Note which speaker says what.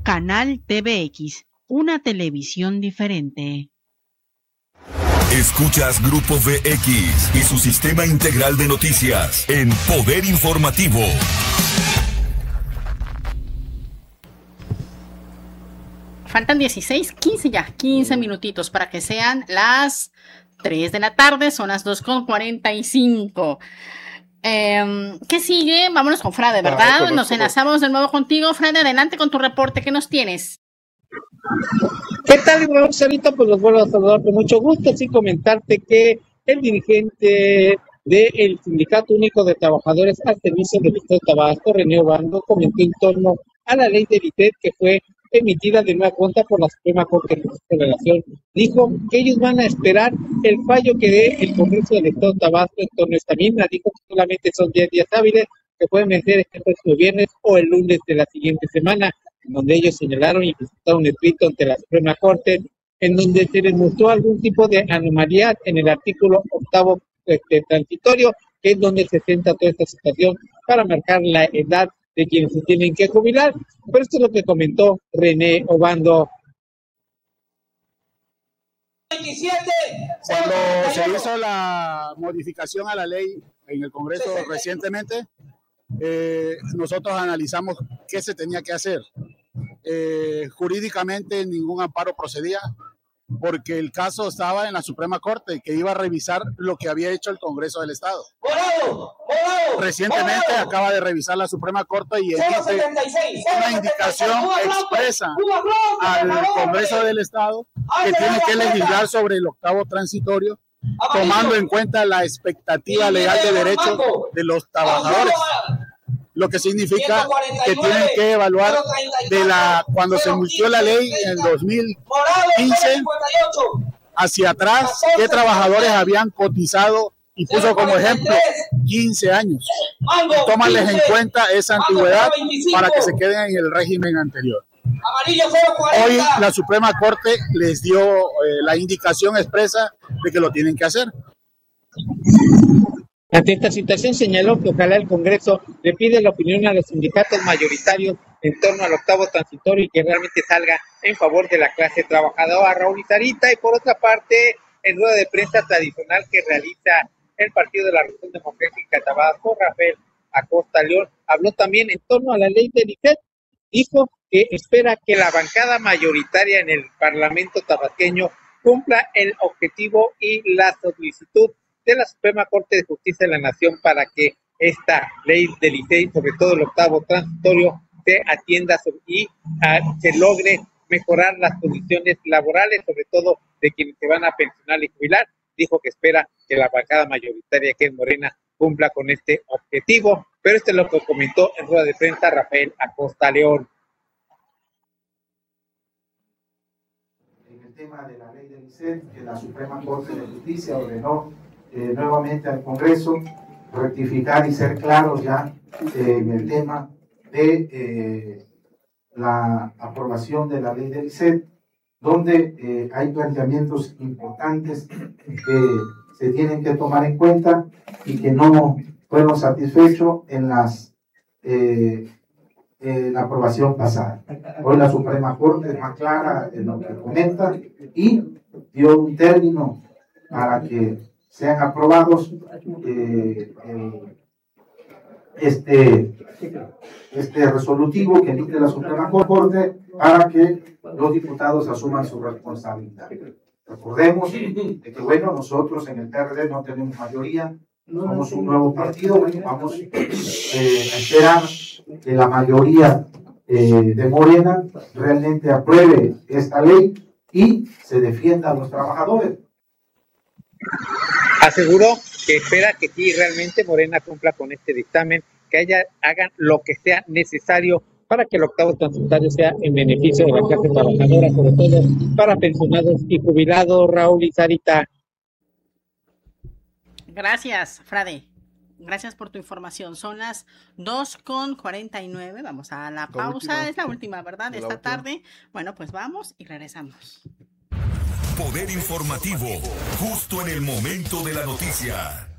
Speaker 1: Canal TVX, una televisión diferente.
Speaker 2: Escuchas Grupo VX y su sistema integral de noticias en Poder Informativo.
Speaker 3: Faltan 15 minutitos para que sean las 3 de la tarde, son las 2:45. ¿Qué sigue? Vámonos con Frade, ¿verdad? Nos enlazamos de nuevo contigo. Frade, adelante con tu reporte. ¿Qué nos tienes?
Speaker 4: ¿Qué tal, Rosalita? Pues los vuelvo a saludar con mucho gusto. Sí, comentarte que el dirigente del Sindicato Único de Trabajadores al Servicio del Estado de Tabasco, René Obando, comentó en torno a la ley del ITED que fue emitida de nueva cuenta por la Suprema Corte de Relación. Dijo que ellos van a esperar el fallo que dé el Congreso del Estado de Tabasco en torno a esta misma. Dijo que solamente son 10 días hábiles que pueden vencer este próximo viernes o el lunes de la siguiente semana, en donde ellos señalaron y presentaron un escrito ante la Suprema Corte, en donde se les mostró algún tipo de anomalía en el artículo 8 transitorio, que es donde se centra toda esta situación para marcar la edad de quienes se tienen que jubilar. Pero esto es lo que comentó René Obando.
Speaker 5: Cuando se hizo la modificación a la ley en el Congreso recientemente, nosotros analizamos qué se tenía que hacer. Jurídicamente ningún amparo procedía porque el caso estaba en la Suprema Corte, que iba a revisar lo que había hecho el Congreso del Estado. Recientemente acaba de revisar la Suprema Corte y emite una indicación expresa al Congreso del Estado que tiene que legislar sobre el 8º transitorio, tomando en cuenta la expectativa legal de derechos de los trabajadores. Lo que significa que tienen que evaluar cuando se emitió la ley en el 2015 hacia atrás, qué trabajadores habían cotizado y puso como ejemplo 15 años. Tómales en cuenta esa antigüedad para que se queden en el régimen anterior. Hoy la Suprema Corte les dio la indicación expresa de que lo tienen que hacer.
Speaker 4: Ante esta situación señaló que ojalá el Congreso le pide la opinión a los sindicatos mayoritarios en torno al 8º transitorio y que realmente salga en favor de la clase trabajadora. Raúl Izarita, y por otra parte, en rueda de prensa tradicional que realiza el Partido de la Revolución Democrática de Tabasco, Rafael Acosta León habló también en torno a la ley del ITED. Dijo que espera que la bancada mayoritaria en el Parlamento tabasqueño cumpla el objetivo y la solicitud de la Suprema Corte de Justicia de la Nación para que esta ley del ITED, sobre todo el 8º transitorio, se atienda y se logre mejorar las condiciones laborales, sobre todo de quienes se van a pensionar y jubilar. Dijo que espera que la bancada mayoritaria, que es Morena, cumpla con este objetivo, pero esto es lo que comentó en rueda de prensa Rafael Acosta León.
Speaker 6: En el tema de la ley del ITED, que la Suprema Corte de Justicia ordenó nuevamente al Congreso rectificar y ser claros ya en el tema de la aprobación de la ley del ITED, donde hay planteamientos importantes que se tienen que tomar en cuenta y que no fueron satisfechos en la aprobación pasada. Hoy la Suprema Corte es más clara en lo que comenta y dio un término para que sean aprobados este resolutivo que emite la Suprema Corte para que los diputados asuman su responsabilidad. Recordemos que, bueno, nosotros en el PRD no tenemos mayoría, somos un nuevo partido, vamos a esperar que la mayoría de Morena realmente apruebe esta ley y se defienda a los trabajadores.
Speaker 4: Aseguró que espera que sí realmente Morena cumpla con este dictamen, que hagan lo que sea necesario para que el 8º transitorio sea en beneficio de la clase trabajadora, sobre todo para pensionados y jubilados. Raúl Izarita.
Speaker 3: Gracias, Frade. Gracias por tu información. Son las 2:49. Vamos a la pausa. Es la última, ¿verdad? De esta tarde. Bueno, pues vamos y regresamos.
Speaker 2: Poder informativo, justo en el momento de la noticia.